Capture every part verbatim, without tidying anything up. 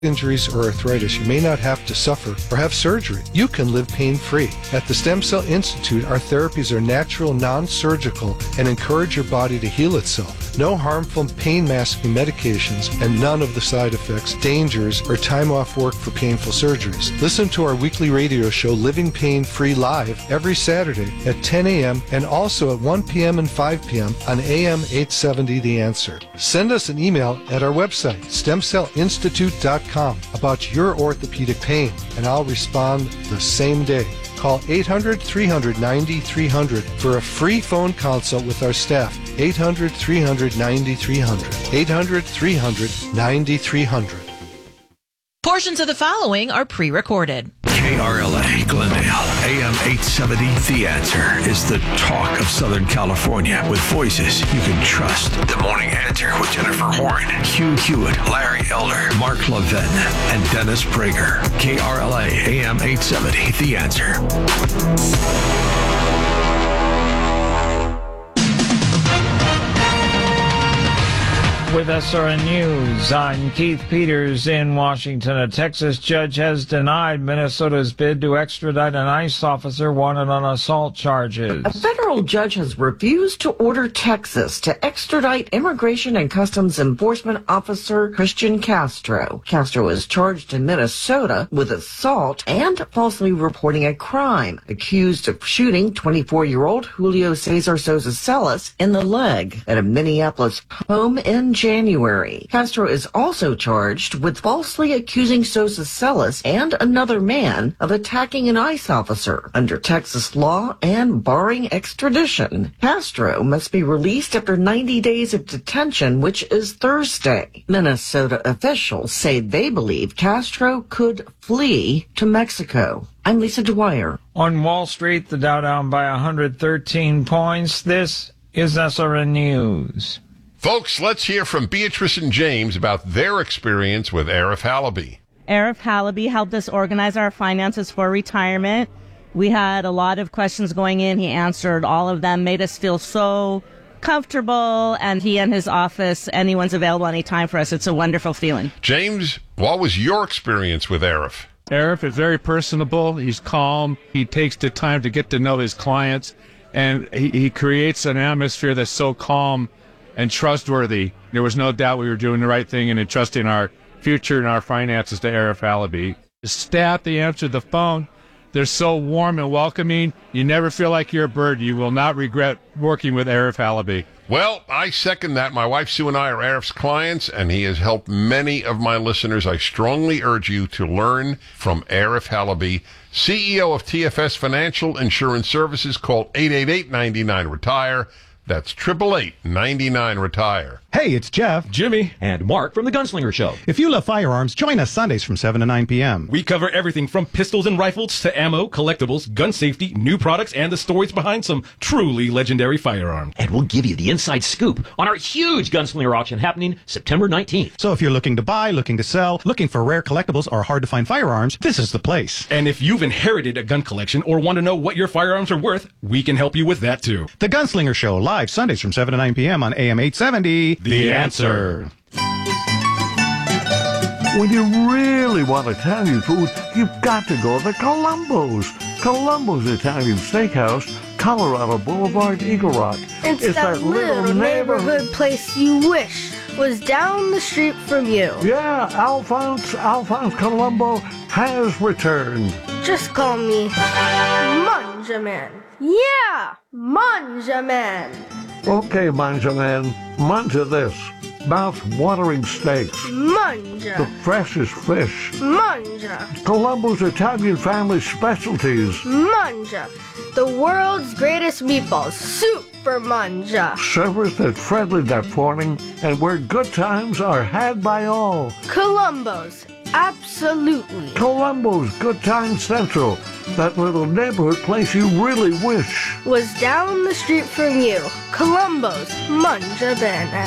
injuries or arthritis, you may not have to suffer or have surgery. You can live pain-free. At the Stem Cell Institute, our therapies are natural, non-surgical, and encourage your body to heal itself. No harmful pain-masking medications and none of the side effects, dangers, or time off work for painful surgeries. Listen to our weekly radio show, Living Pain Free Live, every Saturday at ten a.m. and also at one p.m. and five p.m. on A M eight seventy The Answer. Send us an email at our website, stem cell institute dot com, about your orthopedic pain, and I'll respond the same day. Call eight hundred, three hundred, ninety-three hundred for a free phone consult with our staff. eight hundred, three hundred, ninety-three hundred. eight hundred, three hundred, ninety-three hundred. Portions of the following are pre-recorded. K R L A Glendale, A M eight seventy, The Answer is the talk of Southern California with voices you can trust. The Morning Answer with Jennifer Horn, Hugh Hewitt, Larry Elder, Mark Levin, and Dennis Prager. K R L A, A M eight seventy, The Answer. With S R N News, I'm Keith Peters in Washington. A Texas judge has denied Minnesota's bid to extradite an ICE officer wanted on assault charges. A federal judge has refused to order Texas to extradite Immigration and Customs Enforcement Officer Christian Castro. Castro is charged in Minnesota with assault and falsely reporting a crime, accused of shooting twenty-four-year-old Julio Cesar Sosa Celis in the leg at a Minneapolis home in January. Castro is also charged with falsely accusing Sosa Celis and another man of attacking an ICE officer under Texas law and barring extradition. Castro must be released after ninety days of detention, which is Thursday. Minnesota officials say they believe Castro could flee to Mexico. I'm Lisa Dwyer. On Wall Street, the Dow down by one hundred thirteen points. This is S R N News. Folks, let's hear from Beatrice and James about their experience with Arif Halaby. Arif Halaby helped us organize our finances for retirement. We had a lot of questions going in. He answered all of them, made us feel so comfortable, and he and his office, anyone's available anytime for us. It's a wonderful feeling. James, what was your experience with Arif? Arif is very personable. He's calm. He takes the time to get to know his clients, and he, he creates an atmosphere that's so calm and trustworthy. There was no doubt we were doing the right thing and entrusting our future and our finances to Arif Halaby. The staff, they answer the phone. They're so warm and welcoming. You never feel like you're a bird. You will not regret working with Arif Halaby. Well, I second that. My wife Sue and I are Arif's clients, and he has helped many of my listeners. I strongly urge you to learn from Arif Halaby, C E O of T F S Financial Insurance Services. Call eight eight eight, nine nine, retire. That's eight eight eight, nine nine, retire. Hey, it's Jeff, Jimmy, and Mark from The Gunslinger Show. If you love firearms, join us Sundays from seven to nine p.m. We cover everything from pistols and rifles to ammo, collectibles, gun safety, new products, and the stories behind some truly legendary firearms. And we'll give you the inside scoop on our huge Gunslinger auction happening September nineteenth. So if you're looking to buy, looking to sell, looking for rare collectibles or hard-to-find firearms, this is the place. And if you've inherited a gun collection or want to know what your firearms are worth, we can help you with that, too. The Gunslinger Show, live Sundays from seven to nine p.m. on A M eight seventy. The, the Answer. When you really want Italian food, you've got to go to Columbo's. Columbo's Italian Steakhouse, Colorado Boulevard, Eagle Rock. It's, it's that, that little neighborhood, neighborhood place you wish was down the street from you. Yeah, Alphonse, Alphonse Columbo has returned. Just call me Manjaman. Yeah, Manjaman. Okay, Manjaman, manja this. Mouth-watering steaks. Manja. The freshest fish. Manja. Columbo's Italian family specialties. Manja. The world's greatest meatballs. Super Manja. Service that's friendly that morning and where good times are had by all. Columbo's. Absolutely. Columbo's Good Time Central. That little neighborhood place you really wish was down the street from you. Columbo's Manja Bene.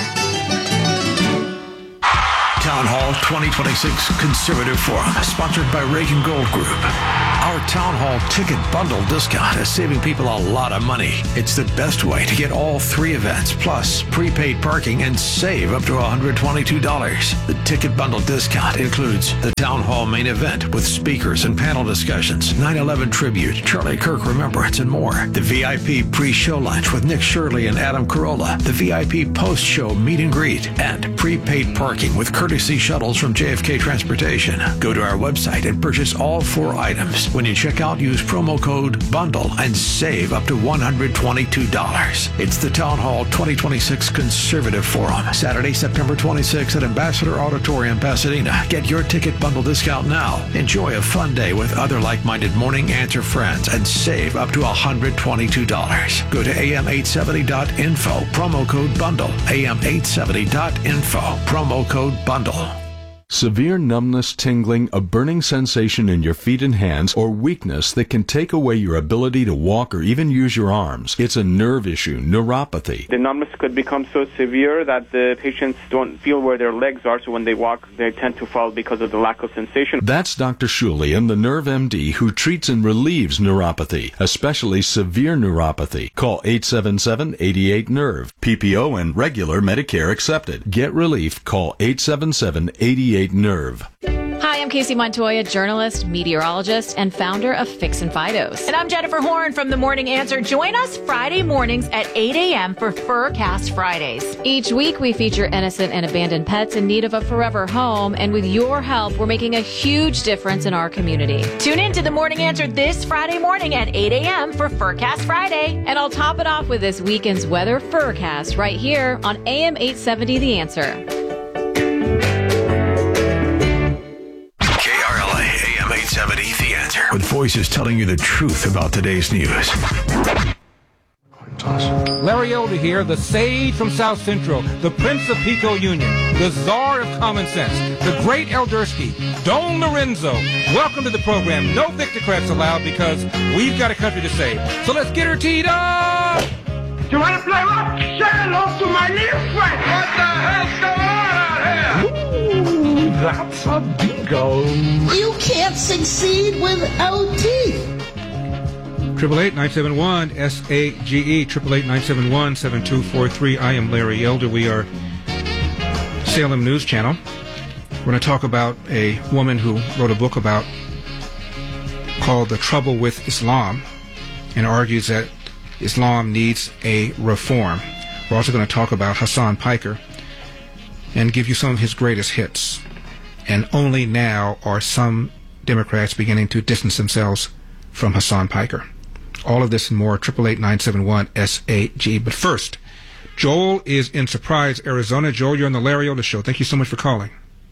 Town Hall twenty twenty-six Conservative Forum, sponsored by Reagan Gold Group. Our Town Hall ticket bundle discount is saving people a lot of money. It's the best way to get all three events, plus prepaid parking, and save up to one hundred twenty-two dollars. The ticket bundle discount includes the Town Hall main event with speakers and panel discussions, nine eleven tribute, Charlie Kirk Remembrance, and more. The V I P pre-show lunch with Nick Shirley and Adam Carolla. The V I P post-show meet and greet. And prepaid parking with courtesy shuttles from J F K Transportation. Go to our website and purchase all four items. When you check out, use promo code BUNDLE and save up to one hundred twenty-two dollars. It's the Town Hall twenty twenty-six Conservative Forum, Saturday, September twenty-sixth at Ambassador Auditorium, Pasadena. Get your ticket bundle discount now. Enjoy a fun day with other like-minded Morning Answer friends and save up to one hundred twenty-two dollars. Go to A M eight seventy dot info, promo code BUNDLE. A M eight seventy dot info, promo code BUNDLE. Severe numbness, tingling, a burning sensation in your feet and hands, or weakness that can take away your ability to walk or even use your arms. It's a nerve issue, neuropathy. The numbness could become so severe that the patients don't feel where their legs are, so when they walk, they tend to fall because of the lack of sensation. That's Doctor Shulian, the Nerve M D, who treats and relieves neuropathy, especially severe neuropathy. Call eight seven seven, eight eight, nerve. P P O and regular Medicare accepted. Get relief. Call eight seven seven, eight eight, nerve. Hi, I'm Casey Montoya, journalist, meteorologist, and founder of Fix and Fidos. And I'm Jennifer Horn from The Morning Answer. Join us Friday mornings at eight a.m. for Furcast Fridays. Each week, we feature innocent and abandoned pets in need of a forever home. And with your help, we're making a huge difference in our community. Tune in to The Morning Answer this Friday morning at eight a.m. for Furcast Friday. And I'll top it off with this weekend's weather Furcast right here on A M eight seventy The Answer. eight seventy The Answer, with voices telling you the truth about today's news. Larry Elder here, the sage from South Central, the Prince of Pico Union, the czar of common sense, the great Eldersky, Don Lorenzo. Welcome to the program. No Victocrats allowed because we've got a country to save. So let's get her teed up! You want to play rock? Say hello to my little friend. What the hell's going on out here? Ooh, that's a bingo. You can't succeed without teeth. Triple eight nine seven one S A G E. Triple eight nine seven one seven two four three. I am Larry Elder. We are Salem News Channel. We're going to talk about a woman who wrote a book about called "The Trouble with Islam," and argues that Islam needs a reform. We're also going to talk about Hasan Piker and give you some of his greatest hits. And only now are some Democrats beginning to distance themselves from Hasan Piker. All of this and more, triple eight nine seven one S A G. But first, Joel is in Surprise, Arizona. Joel, you're on the Larry Elder Show. Thank you so much for calling.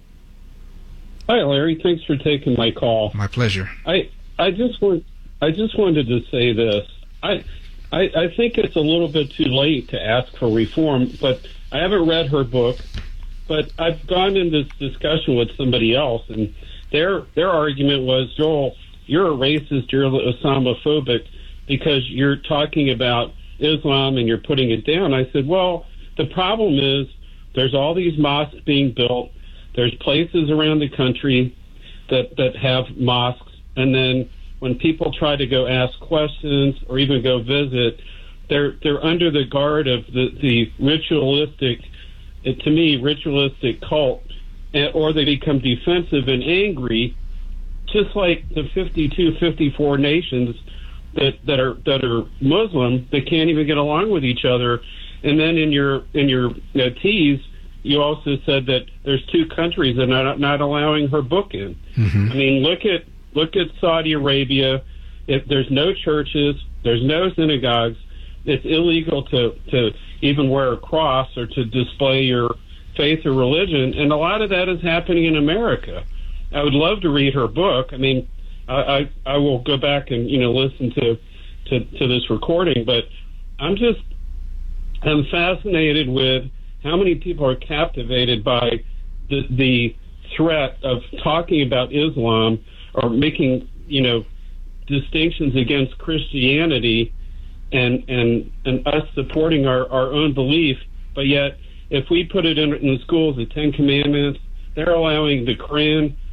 Hi, Larry. Thanks for taking my call. My pleasure. I I just want I just wanted to say this. I I, I think it's a little bit too late to ask for reform, but I haven't read her book. But I've gone in this discussion with somebody else, and their their argument was, Joel, you're a racist, you're Islamophobic, because you're talking about Islam and you're putting it down. I said, well, the problem is there's all these mosques being built. There's places around the country that, that have mosques, and then when people try to go ask questions or even go visit, they're they're under the guard of the, the ritualistic, to me, ritualistic cult, or they become defensive and angry, just like the fifty-two, fifty-four nations that, that are that are Muslim that can't even get along with each other. And then in your in your uh, tease, you also said that there's two countries that are not, not allowing her book in. Mm-hmm. I mean, look at look at Saudi Arabia. If there's no churches, there's no synagogues. It's illegal to, to even wear a cross or to display your faith or religion, and a lot of that is happening in America. I would love to read her book. I mean, I, I, I will go back and, you know, listen to, to, to this recording, but I'm just, I'm fascinated with how many people are captivated by the, the threat of talking about Islam or making, you know, distinctions against Christianity and and and us supporting our, our own belief, but yet if we put it in, in the schools, the Ten Commandments, they're allowing the Quran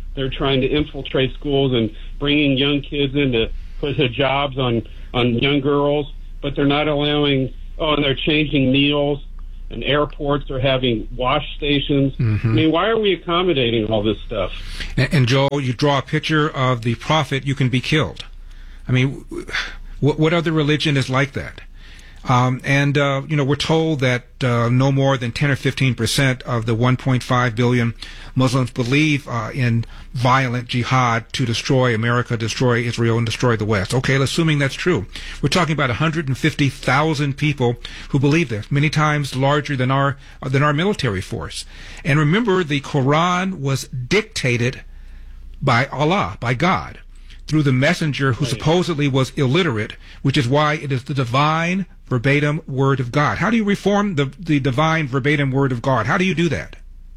they're trying to infiltrate schools and bringing young kids in to put hijabs on, on young girls, but they're not allowing, oh, and they're changing meals, and airports are having wash stations. Mm-hmm. I mean, why are we accommodating all this stuff? And, and Joel, you draw a picture of the prophet, you can be killed. I mean, what, what other religion is like that? Um, and, uh, you know, we're told that uh, no more than ten or fifteen percent of the one point five billion Muslims believe uh, in violent jihad to destroy America, destroy Israel, and destroy the West. Okay, assuming that's true. We're talking about one hundred fifty thousand people who believe this, many times larger than our, uh, than our military force. And remember, the Quran was dictated by Allah, by God, through the messenger who supposedly was illiterate, which is why it is the divine verbatim word of God. How do you reform the, the divine verbatim word of God? How do you do that?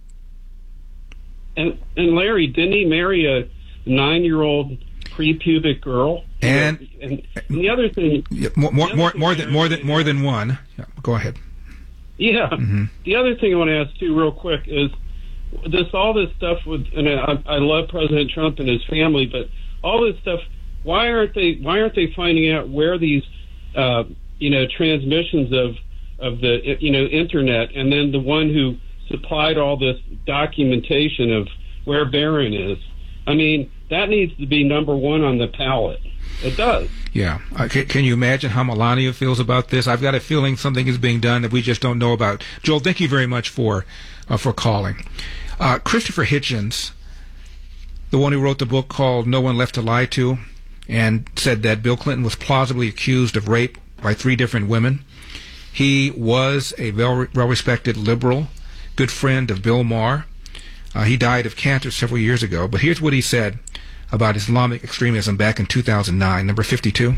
And, and Larry, didn't he marry a nine-year-old pre-pubic girl? And, and, and the other thing... Yeah, more, more, more, more, than, more, than, more than one. Yeah, go ahead. Yeah. Mm-hmm. The other thing I want to ask, too, real quick, is this all this stuff with... And I, I love President Trump and his family, but all this stuff, why aren't they why aren't they finding out where these uh, you know transmissions of of the you know internet, and then the one who supplied all this documentation of where Barron is? I mean, that needs to be number one on the palette. It does. Yeah. Uh, can, can you imagine how Melania feels about this? I've got a feeling something is being done that we just don't know about. Joel, thank you very much for uh, for calling. Uh, Christopher Hitchens, the one who wrote the book called No One Left to Lie To, and said that Bill Clinton was plausibly accused of rape by three different women. He was a well, well-respected liberal, good friend of Bill Maher. Uh, he died of cancer several years ago, but here's what he said about Islamic extremism back in two thousand nine, number fifty-two.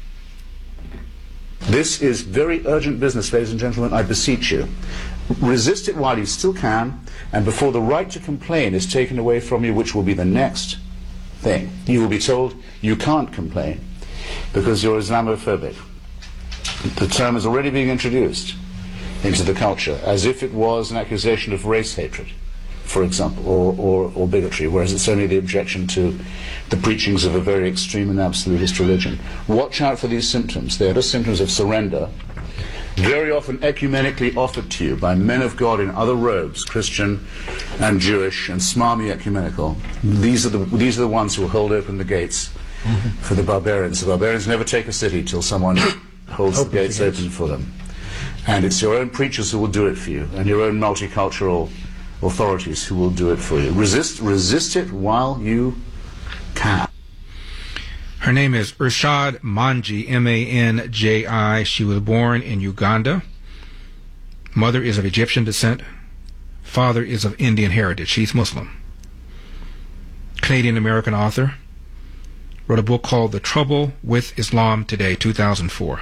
This is very urgent business, ladies and gentlemen. I beseech you. Resist it while you still can, and before the right to complain is taken away from you, which will be the next thing. You will be told you can't complain because you're Islamophobic. The term is already being introduced into the culture as if it was an accusation of race hatred, for example, or, or, or bigotry, whereas it's only the objection to the preachings of a very extreme and absolutist religion. Watch out for these symptoms. They are just symptoms of surrender, very often ecumenically offered to you by men of God in other robes, Christian and Jewish and smarmy ecumenical. These are the these are the ones who will hold open the gates mm-hmm. for the barbarians. The barbarians never take a city till someone holds the gates, the gates open for them. And it's your own preachers who will do it for you, and your own multicultural authorities who will do it for you. Resist, resist it while you can. Her name is Urshad Manji, M A N J I. She was born in Uganda. Mother is of Egyptian descent. Father is of Indian heritage. She's Muslim. Canadian-American author. Wrote a book called The Trouble with Islam Today, two thousand four.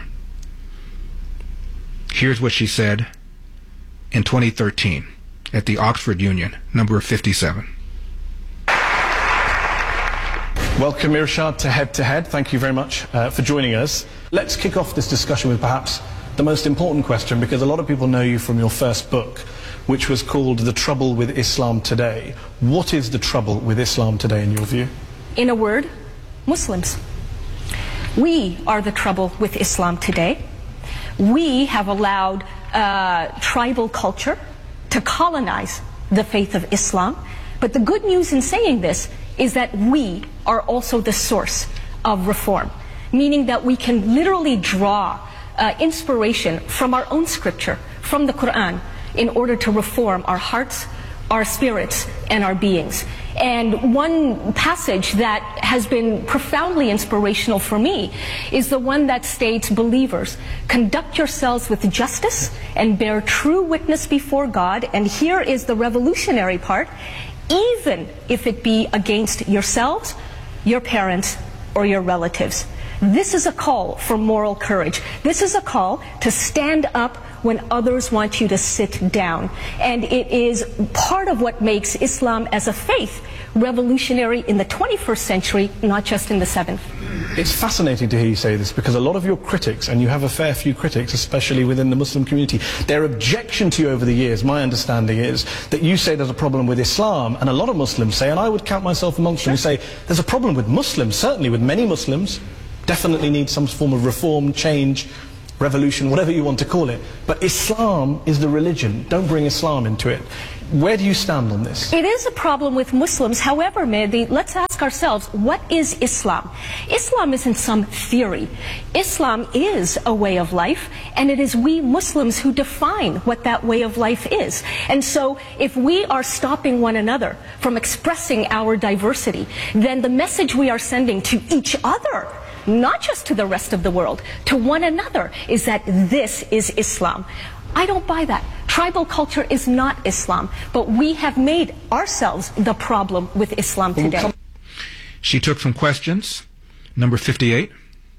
Here's what she said in twenty thirteen at the Oxford Union, number fifty-seven. Welcome, Irshad, to Head to Head. Thank you very much uh, for joining us. Let's kick off this discussion with perhaps the most important question, because a lot of people know you from your first book, which was called The Trouble with Islam Today. What is the trouble with Islam today, in your view? In a word, Muslims. We are the trouble with Islam today. We have allowed uh, tribal culture to colonize the faith of Islam. But the good news in saying this is that we are also the source of reform, meaning that we can literally draw uh, inspiration from our own scripture, from the Quran, in order to reform our hearts, our spirits, and our beings. And one passage that has been profoundly inspirational for me is the one that states, believers, conduct yourselves with justice and bear true witness before God. And here is the revolutionary part: even if it be against yourselves, your parents, or your relatives. This is a call for moral courage. This is a call to stand up when others want you to sit down. And it is part of what makes Islam as a faith revolutionary in the twenty-first century, not just in the seventh. It's fascinating to hear you say this, because a lot of your critics, and you have a fair few critics, especially within the Muslim community, their objection to you over the years, my understanding is, that you say there's a problem with Islam, and a lot of Muslims say, and I would count myself amongst them, who say there's a problem with Muslims, certainly with many Muslims, definitely need some form of reform, change, revolution, whatever you want to call it. But Islam is the religion. Don't bring Islam into it. Where do you stand on this? It is a problem with Muslims. However, Mehdi, let's ask ourselves, what is Islam? Islam isn't some theory. Islam is a way of life, and it is we Muslims who define what that way of life is. And so, if we are stopping one another from expressing our diversity, then the message we are sending to each other, not just to the rest of the world, to one another, is that this is Islam. I don't buy that. Tribal culture is not Islam, but we have made ourselves the problem with Islam today. She took some questions. Number fifty-eight.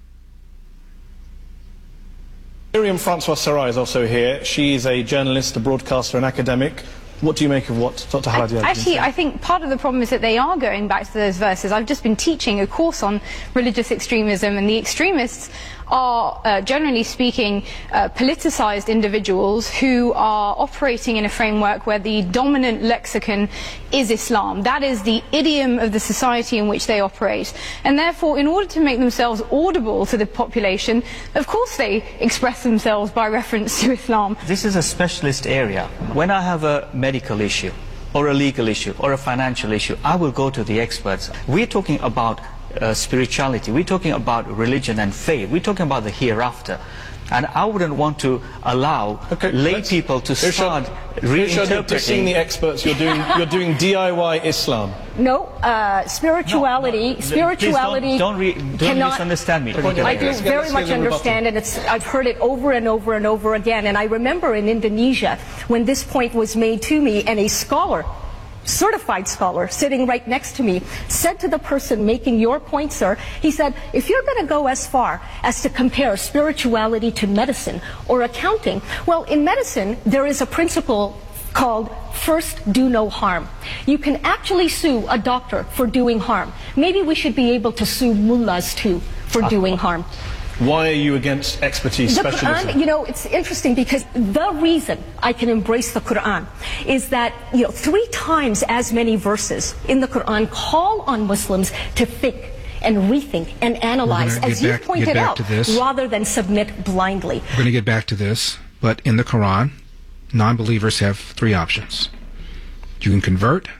Miriam Francois Sarai is also here. She is a journalist, a broadcaster, an academic. What do you make of what Doctor Haladi? Actually, I think part of the problem is that they are going back to those verses. I've just been teaching a course on religious extremism, and the extremists are, uh, generally speaking, uh, politicized individuals who are operating in a framework where the dominant lexicon is Islam. That is the idiom of the society in which they operate. And therefore, in order to make themselves audible to the population, of course they express themselves by reference to Islam. This is a specialist area. When I have a medical issue, or a legal issue, or a financial issue, I will go to the experts. We're talking about Uh, spirituality, we're talking about religion and faith, we're talking about the hereafter, and I wouldn't want to allow okay, lay people to start reinterpreting. You're seeing the experts, you're doing, you're doing D I Y Islam. No, uh, spirituality, no, no, don't, spirituality don't, re, don't cannot, misunderstand me. I do very much understand, and it's, I've heard it over and over and over again, and I remember in Indonesia when this point was made to me, and a scholar, certified scholar sitting right next to me said to the person making your point, sir, he said, if you're going to go as far as to compare spirituality to medicine or accounting, well, in medicine there is a principle called first do no harm. You can actually sue a doctor for doing harm. Maybe we should be able to sue mullahs too for doing harm. Why are you against expertise the specialism? Quran, you know, it's interesting because the reason I can embrace the Quran is that, you know, three times as many verses in the Quran call on Muslims to think and rethink and analyze, as you back, pointed out, this. rather than submit blindly. We're going to get back to this, but in the Quran, non-believers have three options. You can convert,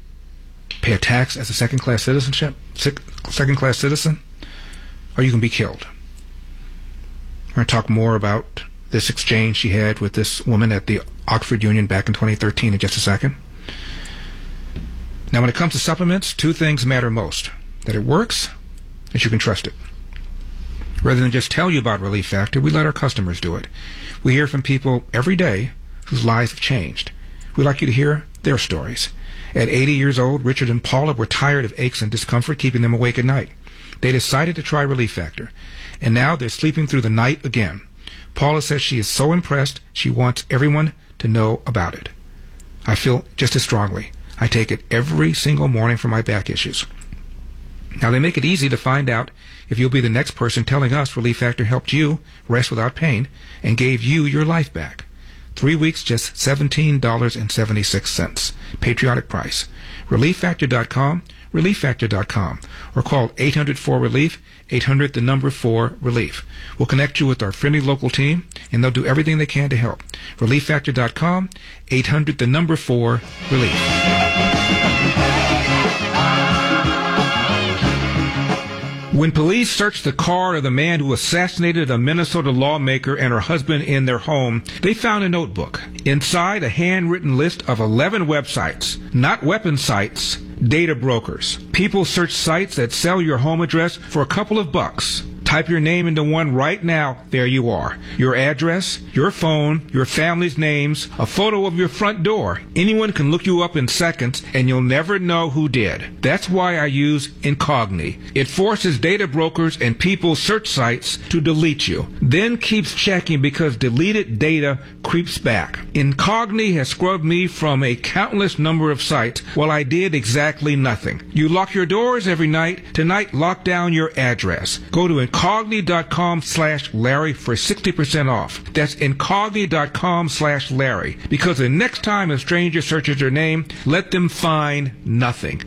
pay a tax as a second-class citizenship, second-class citizen, or you can be killed. We're going to talk more about this exchange she had with this woman at the Oxford Union back in twenty thirteen in just a second. Now, when it comes to supplements, two things matter most. That it works, and you can trust it. Rather than just tell you about Relief Factor, we let our customers do it. We hear from people every day whose lives have changed. We'd like you to hear their stories. At eighty years old, Richard and Paula were tired of aches and discomfort keeping them awake at night. They decided to try Relief Factor, and now they're sleeping through the night again. Paula says she is so impressed she wants everyone to know about it. I feel just as strongly. I take it every single morning for my back issues. Now, they make it easy to find out if you'll be the next person telling us Relief Factor helped you rest without pain and gave you your life back. Three weeks, just seventeen dollars and seventy-six cents. Patriotic price. relief factor dot com, relief factor dot com, or call eight hundred four relief, eight hundred the number four relief. We'll connect you with our friendly local team, and they'll do everything they can to help. relief factor dot com, eight hundred the number four relief. When police searched the car of the man who assassinated a Minnesota lawmaker and her husband in their home, they found a notebook. Inside, a handwritten list of eleven websites, not weapon sites, data brokers. People search sites that sell your home address for a couple of bucks. Type your name into one right now. There you are. Your address, your phone, your family's names, a photo of your front door. Anyone can look you up in seconds, and you'll never know who did. That's why I use Incogni. It forces data brokers and people's search sites to delete you, then keeps checking because deleted data creeps back. Incogni has scrubbed me from a countless number of sites while I did exactly nothing. You lock your doors every night. Tonight, lock down your address. Go to Incogni.com slash Larry for sixty percent off. That's Incogni.com slash Larry. Because the next time a stranger searches your name, let them find nothing.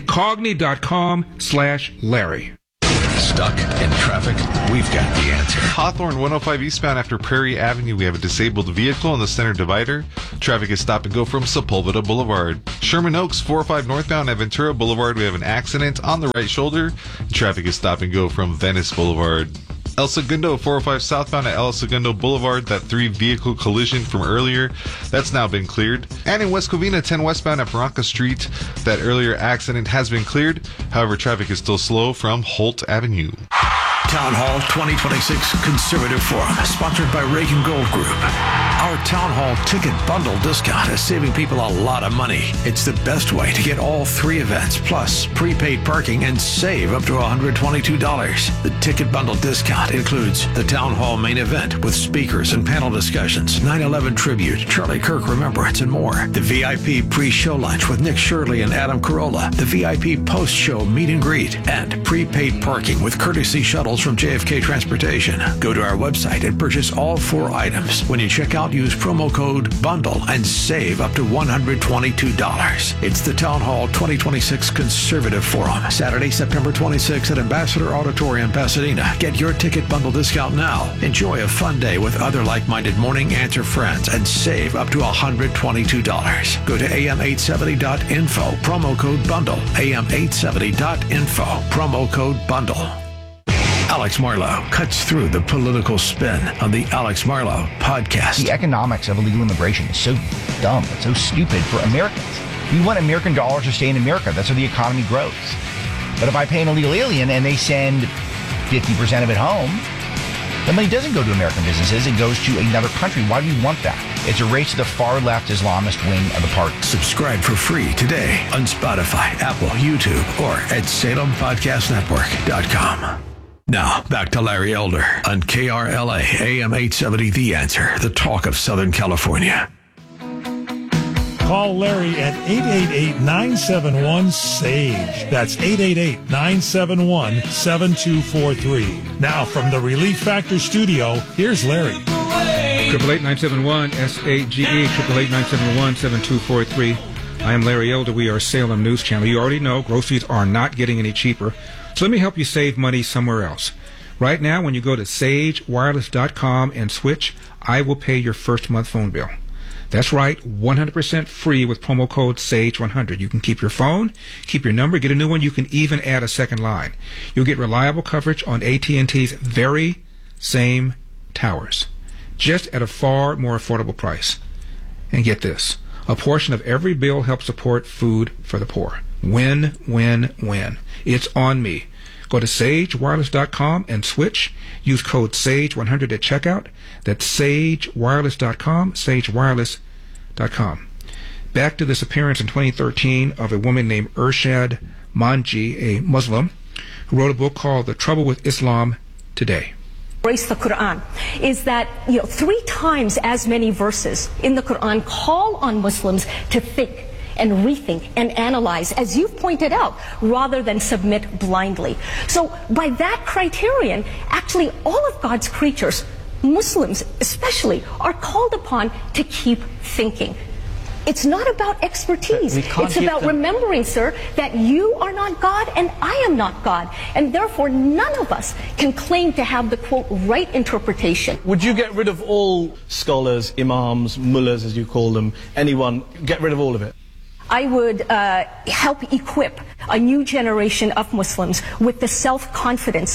Incogni.com slash Larry. Stuck in traffic? We've got the answer. Hawthorne one oh five eastbound after Prairie Avenue, we have a disabled vehicle in the center divider. Traffic is stop and go from Sepulveda Boulevard. Sherman Oaks four oh five northbound at Ventura Boulevard, we have an accident on the right shoulder. Traffic is stop and go from Venice Boulevard. El Segundo four oh five southbound at El Segundo Boulevard, that three vehicle collision from earlier, that's now been cleared. And in West Covina ten westbound at Barranca Street, that earlier accident has been cleared. However, traffic is still slow from Holt Avenue. Town Hall twenty twenty-six Conservative Forum, sponsored by Reagan Gold Group. Our Town Hall ticket bundle discount is saving people a lot of money. It's the best way to get all three events, plus prepaid parking, and save up to one hundred twenty-two dollars. The ticket bundle discount includes the Town Hall main event with speakers and panel discussions, nine eleven tribute, Charlie Kirk Remembrance, and more. The V I P pre-show lunch with Nick Shirley and Adam Carolla. The V I P post-show meet and greet, and prepaid parking with courtesy shuttles from J F K Transportation. Go to our website and purchase all four items. When you check out, use promo code BUNDLE and save up to one hundred twenty-two dollars. It's the Town Hall twenty twenty-six Conservative Forum, Saturday, September twenty-sixth at Ambassador Auditorium, Pasadena. Get your ticket bundle discount now. Enjoy a fun day with other like-minded Morning Answer friends and save up to one hundred twenty-two dollars. Go to A M eight seventy dot info, promo code BUNDLE. A M eight seventy dot info, promo code BUNDLE. Alex Marlow cuts through the political spin on the Alex Marlow podcast. The economics of illegal immigration is so dumb. It's so stupid for Americans. We want American dollars to stay in America. That's how the economy grows. But if I pay an illegal alien and they send fifty percent of it home, the money doesn't go to American businesses. It goes to another country. Why do we want that? It's a race to the far-left Islamist wing of the party. Subscribe for free today on Spotify, Apple, YouTube, or at Salem Podcast Network dot com. Now, back to Larry Elder on K R L A A M eight seventy The Answer, the talk of Southern California. Call Larry at eight eight eight, nine seven one, S A G E. That's eight eight eight, nine seven one, seven two four three. Now, from the Relief Factor studio, here's Larry. Triple eight nine seven one S A G E, triple eight nine seven one seven two four three. I am Larry Elder. We are Salem News Channel. You already know groceries are not getting any cheaper. So let me help you save money somewhere else. Right now, when you go to sage wireless dot com and switch, I will pay your first month phone bill. That's right, one hundred percent free with promo code SAGE one hundred. You can keep your phone, keep your number, get a new one. You can even add a second line. You'll get reliable coverage on A T and T's very same towers, just at a far more affordable price. And get this, a portion of every bill helps support food for the poor. Win, win, win. It's on me. Go to sage wireless dot com and switch. Use code SAGE one hundred at checkout. That's sage wireless dot com, sage wireless dot com. Back to this appearance in twenty thirteen of a woman named Irshad Manji, a Muslim, who wrote a book called The Trouble with Islam Today. Embrace the Quran is that, you know, three times as many verses in the Quran call on Muslims to think and rethink and analyze, as you've pointed out, rather than submit blindly. So by that criterion, actually all of God's creatures, Muslims especially, are called upon to keep thinking. It's not about expertise. It's about remembering, sir, that you are not God and I am not God. And therefore, none of us can claim to have the, quote, right interpretation. Would you get rid of all scholars, imams, mullahs, as you call them, anyone, get rid of all of it? I would uh, help equip a new generation of Muslims with the self-confidence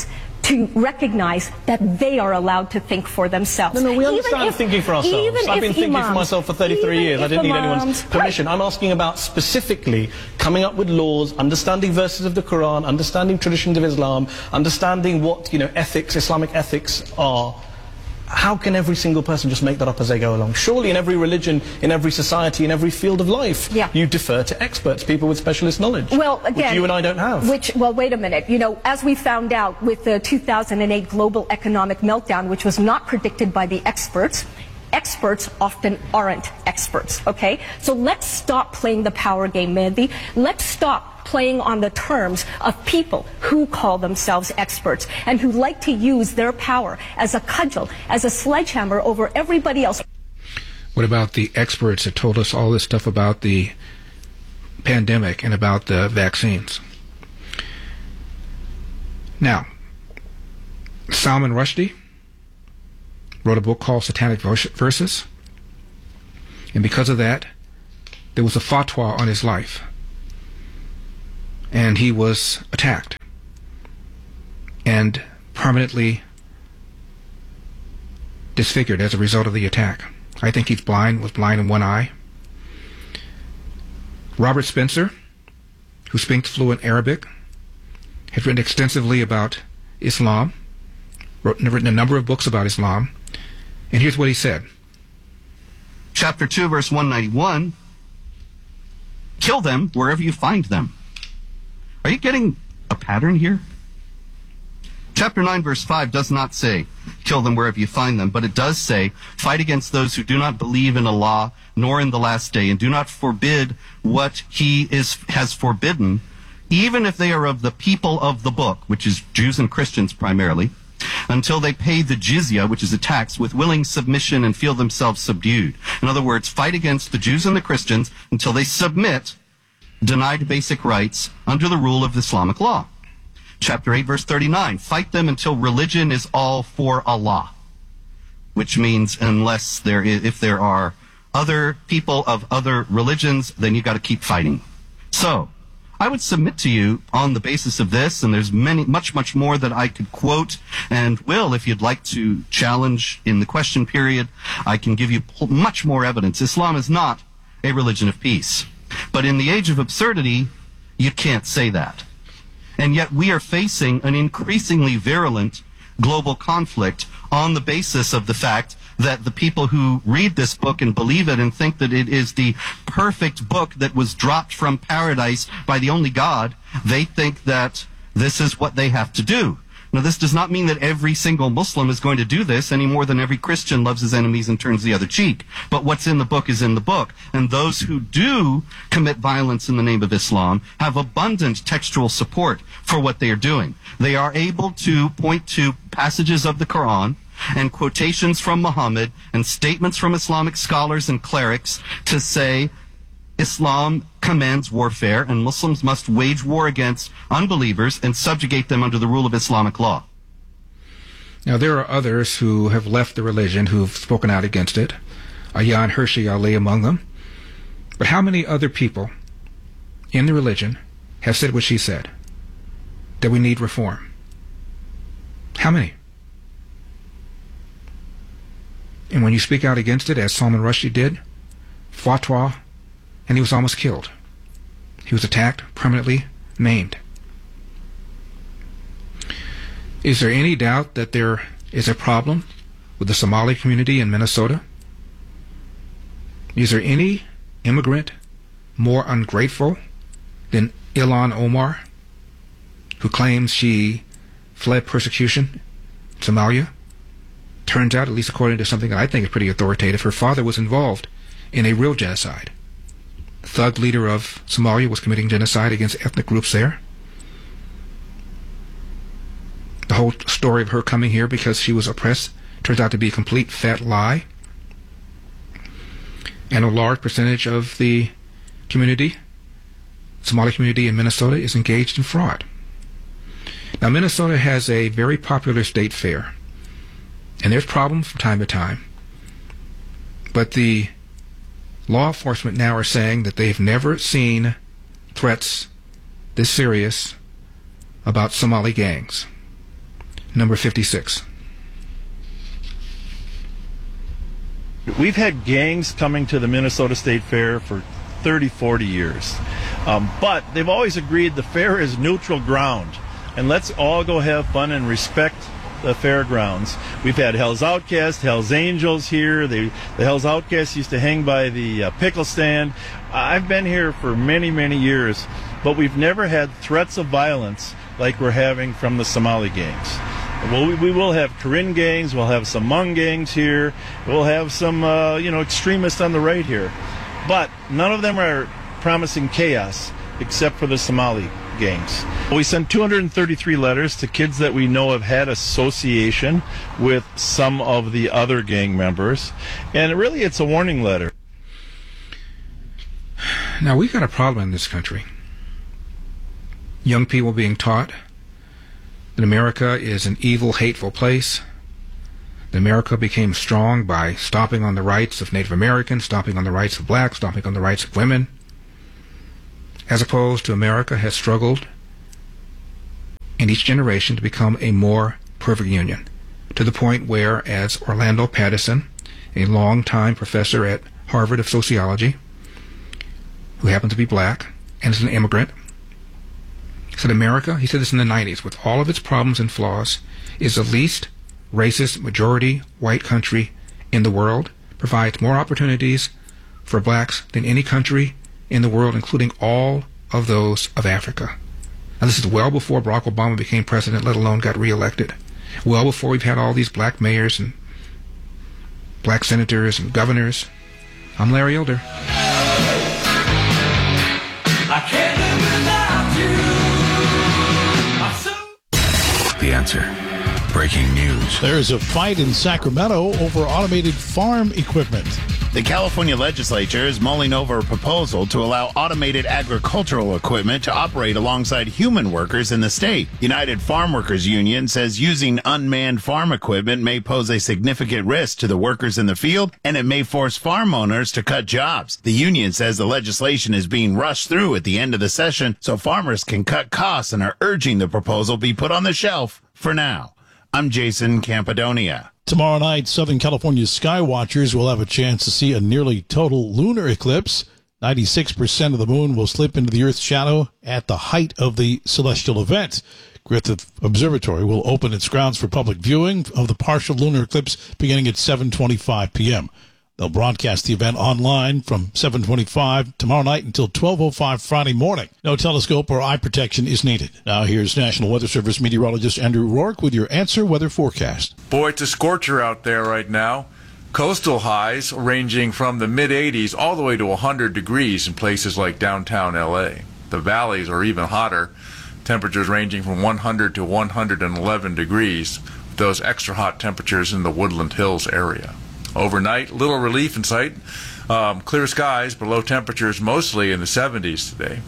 to recognize that they are allowed to think for themselves. No, no, we Even understand if- thinking for ourselves. even I've if been thinking imams- for myself for thirty-three even years. I if didn't need imams- anyone's permission. I'm asking about specifically coming up with laws, understanding verses of the Quran, understanding traditions of Islam, understanding what, you know, ethics, Islamic ethics are. How can every single person just make that up as they go along? Surely in every religion, in every society, in every field of life, Yeah. you defer to experts, people with specialist knowledge, Well, again, which you and I don't have. Which, well, wait a minute. You know, as we found out with the two thousand eight global economic meltdown, which was not predicted by the experts, experts often aren't experts, okay? So let's stop playing the power game, Mandy. Let's stop playing on the terms of people who call themselves experts and who like to use their power as a cudgel, as a sledgehammer over everybody else. What about the experts that told us all this stuff about the pandemic and about the vaccines? Now, Salman Rushdie wrote a book called Satanic Verses, and because of that, there was a fatwa on his life, and he was attacked and permanently disfigured as a result of the attack. I think he's blind, was blind in one eye. Robert Spencer, who speaks fluent Arabic, has written extensively about Islam, wrote, written a number of books about Islam, and here's what he said. Chapter two, verse one ninety-one, kill them wherever you find them. Are you getting a pattern here? Chapter nine, verse five does not say, kill them wherever you find them, but it does say, fight against those who do not believe in Allah, nor in the last day, and do not forbid what he is has forbidden, even if they are of the people of the book, which is Jews and Christians primarily, until they pay the jizya, which is a tax, with willing submission and feel themselves subdued. In other words, fight against the Jews and the Christians until they submit, denied basic rights under the rule of Islamic law. Chapter eight, verse thirty-nine, fight them until religion is all for Allah, which means unless there is, if there are other people of other religions, then you got to keep fighting. So, I would submit to you on the basis of this, and there's many, much, much more that I could quote and will, if you'd like to challenge in the question period, I can give you much more evidence. Islam is not a religion of peace. But in the age of absurdity, you can't say that. And yet we are facing an increasingly virulent global conflict on the basis of the fact that the people who read this book and believe it and think that it is the perfect book that was dropped from paradise by the only God, they think that this is what they have to do. Now, this does not mean that every single Muslim is going to do this any more than every Christian loves his enemies and turns the other cheek. But what's in the book is in the book. And those who do commit violence in the name of Islam have abundant textual support for what they are doing. They are able to point to passages of the Quran and quotations from Muhammad and statements from Islamic scholars and clerics to say Islam commands warfare and Muslims must wage war against unbelievers and subjugate them under the rule of Islamic law. Now, there are others who have left the religion who've spoken out against it. Ayaan Hirsi Ali among them. But how many other people in the religion have said what she said? That we need reform. How many? And when you speak out against it, as Salman Rushdie did, fatwa, and he was almost killed. He was attacked, permanently maimed. Is there any doubt that there is a problem with the Somali community in Minnesota? Is there any immigrant more ungrateful than Ilhan Omar, who claims she fled persecution in Somalia? Turns out, at least according to something that I think is pretty authoritative, her father was involved in a real genocide. The thug leader of Somalia was committing genocide against ethnic groups there. The whole story of her coming here because she was oppressed turns out to be a complete fat lie. And a large percentage of the community, Somali community in Minnesota, is engaged in fraud. Now, Minnesota has a very popular state fair, and there's problems from time to time. But the law enforcement now are saying that they've never seen threats this serious about Somali gangs. number fifty-six. We've had gangs coming to the Minnesota State Fair for thirty, forty years. Um, but they've always agreed the fair is neutral ground. And let's all go have fun and respect the fairgrounds. We've had Hell's Outcast, Hell's Angels here. They, the Hell's Outcast used to hang by the uh, pickle stand. I've been here for many, many years, but we've never had threats of violence like we're having from the Somali gangs. Well, we, we will have Karen gangs, we'll have some Hmong gangs here, we'll have some, uh, you know, extremists on the right here. But none of them are promising chaos, except for the Somali gangs. We sent two hundred thirty-three letters to kids that we know have had association with some of the other gang members, and really it's a warning letter. Now, we've got a problem in this country. Young people being taught that America is an evil, hateful place. That America became strong by stomping on the rights of Native Americans, stomping on the rights of blacks, stomping on the rights of women. As opposed to America has struggled in each generation to become a more perfect union, to the point where, as Orlando Patterson, a longtime professor at Harvard of sociology, who happened to be black and is an immigrant, said America, he said this in the nineties, with all of its problems and flaws, is the least racist majority white country in the world, provides more opportunities for blacks than any country in the world, including all of those of Africa. Now, this is well before Barack Obama became president, let alone got reelected. Well before we've had all these black mayors and black senators and governors. I'm Larry Elder. I can't live without you. The Answer. Breaking news. There's a fight in Sacramento over automated farm equipment. The California legislature is mulling over a proposal to allow automated agricultural equipment to operate alongside human workers in the state. United Farm Workers Union says using unmanned farm equipment may pose a significant risk to the workers in the field, and it may force farm owners to cut jobs. The union says the legislation is being rushed through at the end of the session so farmers can cut costs and are urging the proposal be put on the shelf for now. I'm Jason Campadonia. Tomorrow night, Southern California's sky watchers will have a chance to see a nearly total lunar eclipse. ninety-six percent of the moon will slip into the Earth's shadow at the height of the celestial event. Griffith Observatory will open its grounds for public viewing of the partial lunar eclipse beginning at seven twenty-five p.m. They'll broadcast the event online from seven twenty-five tomorrow night until twelve oh five Friday morning. No telescope or eye protection is needed. Now here's National Weather Service meteorologist Andrew Rourke with your Answer Weather forecast. Boy, it's a scorcher out there right now. Coastal highs ranging from the mid eighties all the way to one hundred degrees in places like downtown L A. The valleys are even hotter. Temperatures ranging from one hundred to one hundred eleven degrees, with those extra hot temperatures in the Woodland Hills area. Overnight, little relief in sight. Um, clear skies, but low temperatures mostly in the seventies today.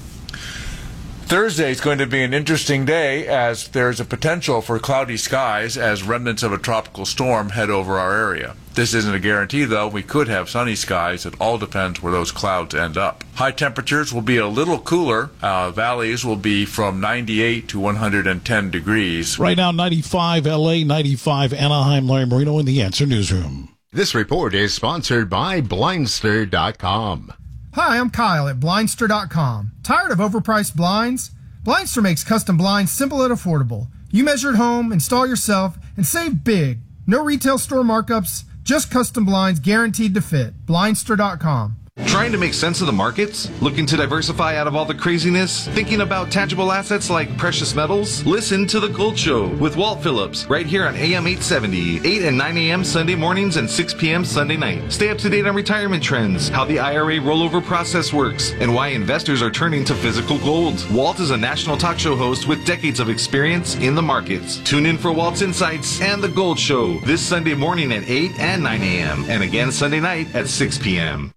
Thursday is going to be an interesting day as there's a potential for cloudy skies as remnants of a tropical storm head over our area. This isn't a guarantee, though. We could have sunny skies. It all depends where those clouds end up. High temperatures will be a little cooler. Uh, valleys will be from ninety-eight to one hundred ten degrees. Right now, ninety-five L A, ninety-five Anaheim. Larry Marino in the Answer Newsroom. This report is sponsored by Blindster dot com. Hi, I'm Kyle at Blindster dot com. Tired of overpriced blinds? Blindster makes custom blinds simple and affordable. You measure at home, install yourself, and save big. No retail store markups, just custom blinds guaranteed to fit. Blindster dot com. Trying to make sense of the markets? Looking to diversify out of all the craziness? Thinking about tangible assets like precious metals? Listen to The Gold Show with Walt Phillips right here on A M eight seventy, eight and nine a.m. Sunday mornings and six p.m. Sunday night. Stay up to date on retirement trends, how the I R A rollover process works, and why investors are turning to physical gold. Walt is a national talk show host with decades of experience in the markets. Tune in for Walt's Insights and The Gold Show this Sunday morning at eight and nine a.m. and again Sunday night at six p.m.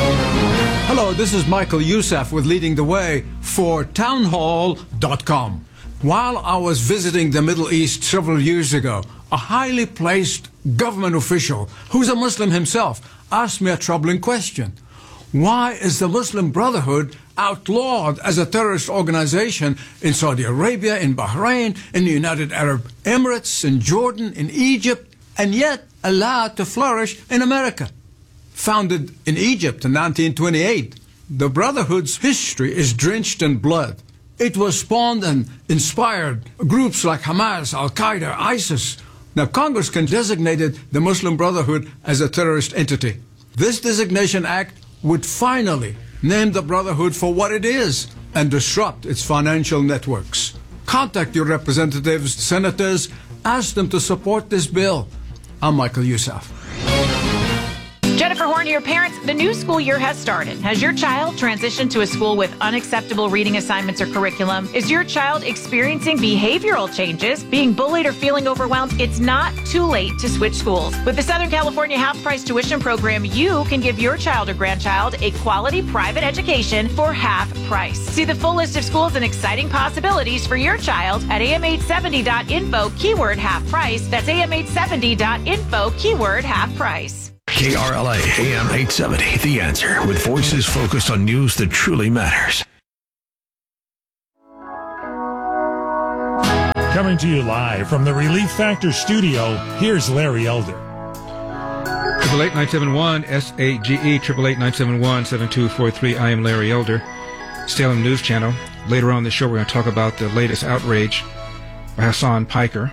Hello, this is Michael Youssef with Leading the Way for townhall dot com. While I was visiting the Middle East several years ago, a highly placed government official, who's a Muslim himself, asked me a troubling question. Why is the Muslim Brotherhood outlawed as a terrorist organization in Saudi Arabia, in Bahrain, in the United Arab Emirates, in Jordan, in Egypt, and yet allowed to flourish in America. Founded in Egypt in nineteen twenty-eight, the Brotherhood's history is drenched in blood. It was spawned and inspired groups like Hamas, Al-Qaeda, ISIS. Now, Congress can designate the Muslim Brotherhood as a terrorist entity. This designation act would finally name the Brotherhood for what it is and disrupt its financial networks. Contact your representatives, senators, ask them to support this bill. I'm Michael Youssef. Jennifer Horn, your parents, the new school year has started. Has your child transitioned to a school with unacceptable reading assignments or curriculum? Is your child experiencing behavioral changes, being bullied or feeling overwhelmed? It's not too late to switch schools. With the Southern California half-price tuition program, you can give your child or grandchild a quality private education for half price. See the full list of schools and exciting possibilities for your child at A M eight seventy dot info, keyword half price. That's A M eight seventy dot info, keyword half price. K R L A A M eight seventy, The Answer, with voices focused on news that truly matters. Coming to you live from the Relief Factor studio, here's Larry Elder. Triple eight nine seven one S A G E, triple eight nine seven one seven two four three. I am Larry Elder, Salem News Channel. Later on in the show, we're going to talk about the latest outrage by Hassan Piker.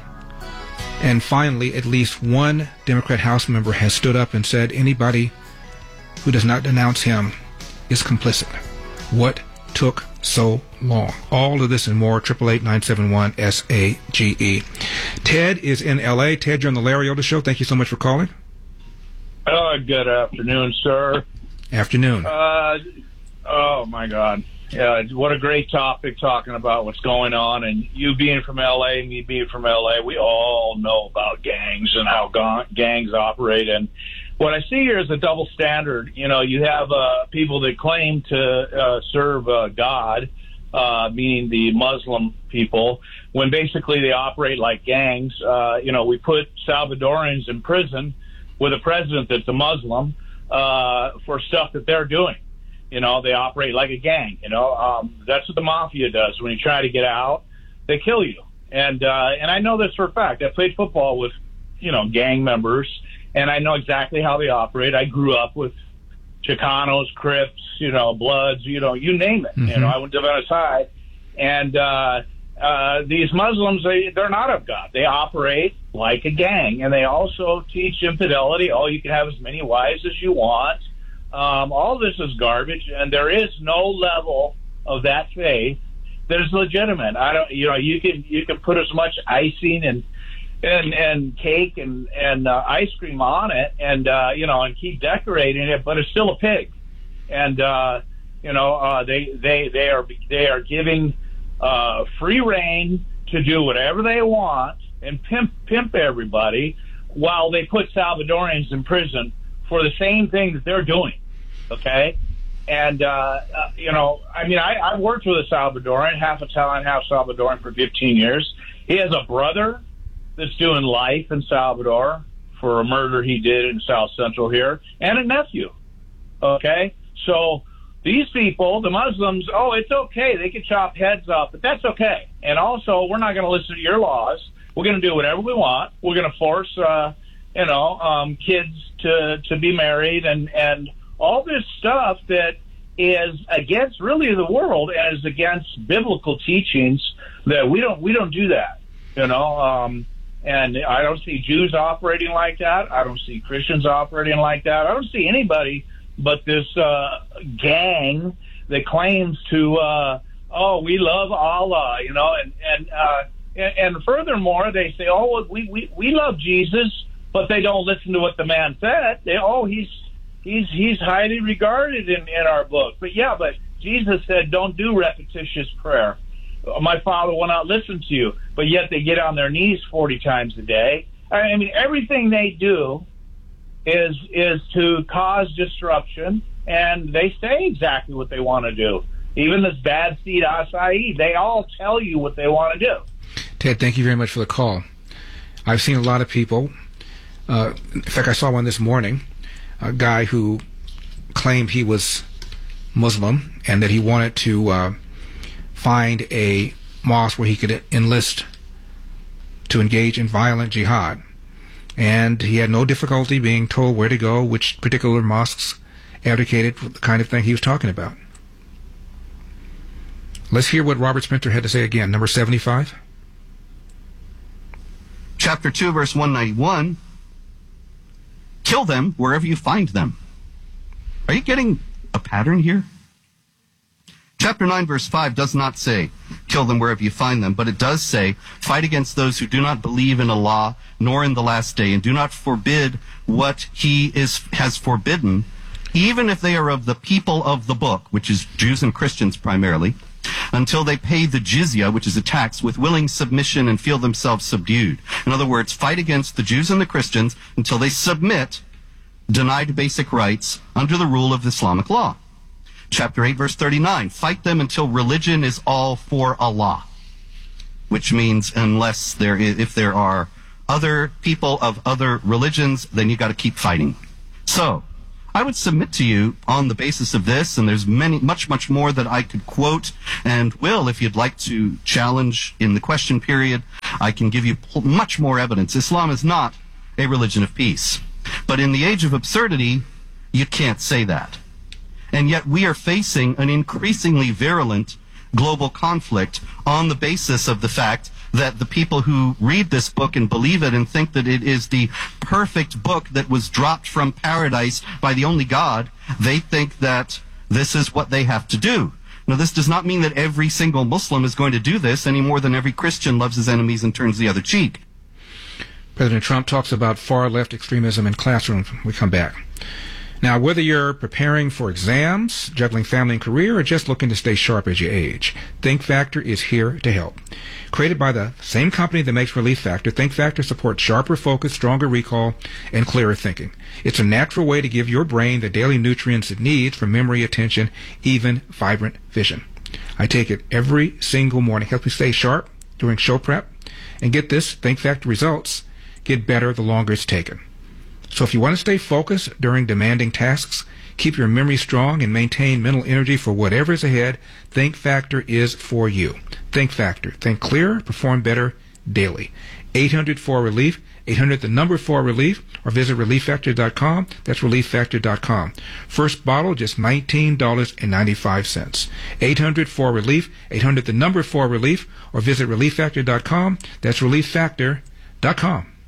And finally, at least one Democrat House member has stood up and said anybody who does not denounce him is complicit. What took so long? All of this and more, triple eight nine seven one S A G E. Ted is in L A. Ted, you're on the Larry Elder Show. Thank you so much for calling. Uh, good afternoon, sir. Afternoon. Uh, oh, my God. Yeah, what a great topic, talking about what's going on. And you being from L A, me being from L A, we all know about gangs and how ga- gangs operate. And what I see here is a double standard. You know, you have uh, people that claim to uh, serve uh, God, uh, meaning the Muslim people, when basically they operate like gangs. Uh, you know, we put Salvadorans in prison with a president that's a Muslim uh, for stuff that they're doing. You know, they operate like a gang. You know, um, that's what the mafia does. When you try to get out, they kill you. And uh, and I know this for a fact. I played football with, you know, gang members, and I know exactly how they operate. I grew up with Chicanos, Crips, you know, Bloods, you know, you name it. Mm-hmm. You know, I went to Venice High, and uh, uh, these Muslims, they, they're not of God. They operate like a gang, and they also teach infidelity. Oh, you can have as many wives as you want. Um, all this is garbage, and there is no level of that faith that is legitimate. I don't, you know, you can you can put as much icing and and and cake and and uh, ice cream on it, and uh, you know, and keep decorating it, but it's still a pig. And uh, you know, uh, they they they are they are giving uh, free reign to do whatever they want and pimp pimp everybody, while they put Salvadorans in prison for the same thing that they're doing, okay? And, uh, uh, you know, I mean, I, I've worked with a Salvadoran, half Italian, half Salvadoran for fifteen years. He has a brother that's doing life in Salvador for a murder he did in South Central here, and a nephew, okay? So these people, the Muslims, oh, it's okay. They can chop heads off, but that's okay. And also, we're not going to listen to your laws. We're going to do whatever we want. We're going to force, uh, you know, um, kids to, to be married and, and all this stuff that is against really the world and is against biblical teachings, that we don't, we don't do that, you know, um, and I don't see Jews operating like that. I don't see Christians operating like that. I don't see anybody but this, uh, gang that claims to, uh, oh, we love Allah, you know, and, and, uh, and, and furthermore, they say, oh, we, we, we love Jesus, but they don't listen to what the man said. They, oh, he's he's he's highly regarded in, in our book. But yeah, but Jesus said, don't do repetitious prayer. My Father will not listen to you. But yet they get on their knees forty times a day. I mean, everything they do is is to cause disruption, and they say exactly what they want to do. Even this bad seed acai, they all tell you what they want to do. Ted, thank you very much for the call. I've seen a lot of people. Uh, in fact, I saw one this morning, a guy who claimed he was Muslim, and that he wanted to uh, find a mosque where he could enlist to engage in violent jihad. And he had no difficulty being told where to go, which particular mosques advocated the kind of thing he was talking about. Let's hear what Robert Spencer had to say again. Number seventy-five. Chapter two, verse one ninety-one. Kill them wherever you find them. Are you getting a pattern here? Chapter nine, verse five does not say, kill them wherever you find them, but it does say, fight against those who do not believe in Allah, nor in the last day, and do not forbid what he is has forbidden, even if they are of the people of the book, which is Jews and Christians primarily, until they pay the jizya, which is a tax, with willing submission and feel themselves subdued. In other words, fight against the Jews and the Christians until they submit, denied basic rights under the rule of Islamic law. Chapter eight, verse thirty-nine, fight them until religion is all for Allah, which means unless there is, if there are other people of other religions, then you got to keep fighting. So, I would submit to you on the basis of this, and there's many, much, much more that I could quote and will, if you'd like to challenge in the question period, I can give you much more evidence. Islam is not a religion of peace. But in the age of absurdity, you can't say that. And yet we are facing an increasingly virulent global conflict on the basis of the fact that the people who read this book and believe it and think that it is the perfect book that was dropped from paradise by the only God, they think that this is what they have to do. Now, this does not mean that every single Muslim is going to do this any more than every Christian loves his enemies and turns the other cheek. President Trump talks about far-left extremism in classrooms when we come back. Now, whether you're preparing for exams, juggling family and career, or just looking to stay sharp as you age, Think Factor is here to help. Created by the same company that makes Relief Factor, Think Factor supports sharper focus, stronger recall, and clearer thinking. It's a natural way to give your brain the daily nutrients it needs for memory, attention, even vibrant vision. I take it every single morning. Helps me stay sharp during show prep. And get this, Think Factor results get better the longer it's taken. So if you want to stay focused during demanding tasks, keep your memory strong, and maintain mental energy for whatever is ahead, Think Factor is for you. Think Factor. Think clearer, perform better daily. eight hundred four relief, eight hundred the number four relief, or visit relief factor dot com. That's relief factor dot com. First bottle, just nineteen dollars and ninety-five cents. eight hundred four relief, eight hundred the number four relief, or visit relief factor dot com. That's relief factor dot com.